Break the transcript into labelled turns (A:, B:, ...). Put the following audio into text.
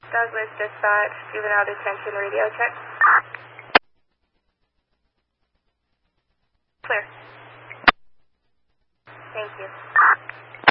A: Douglas Dispatch, Juvenile Detention Radio Check. Clear. Thank you.